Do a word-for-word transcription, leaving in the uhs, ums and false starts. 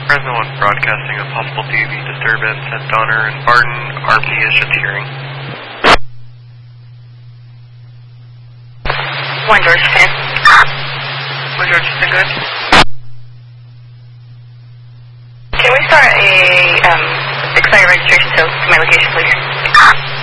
Fresno One broadcasting a possible D V disturbance at Donner and Barton. R P is just hearing. One Georgetown. One Georgetown, good. Can we start a um, expired registration to my location, please?